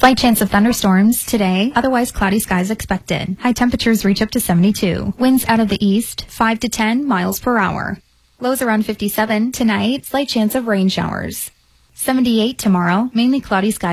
Slight chance of thunderstorms today, otherwise cloudy skies expected. High temperatures reach up to 72. Winds out of the east, 5 to 10 miles per hour. Lows around 57 tonight, slight chance of rain showers. 78 tomorrow, mainly cloudy skies.